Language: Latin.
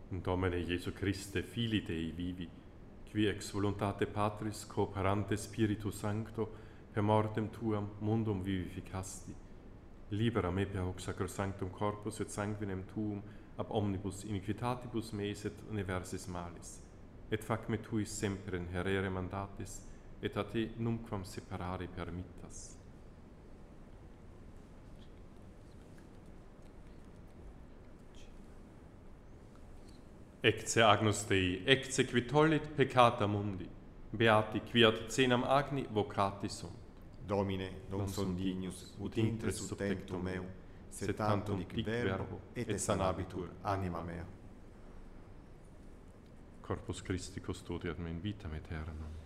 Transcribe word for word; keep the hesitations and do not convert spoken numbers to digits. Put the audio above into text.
Domine Iesu Christe, Filii Dei vivi, qui ex voluntate Patris cooperante Spiritu Sancto per mortem Tuam mundum vivificasti, libera me per hoc sacrosanctum corpus et sanguinem Tuum ab omnibus iniquitatibus meis et universis malis, et fac me tuis semper in herere mandatis, et a te numquam separare permittas. Ecce agnus Dei, ecce qui tollit peccata mundi, beati qui ad cenam agni vocati sunt. Domine, non son dignus, ut intres sub tectum meum, sed tantum dic verbo, et sanabitur anima mea. Corpus Christi custodiat me in vitam aeternam.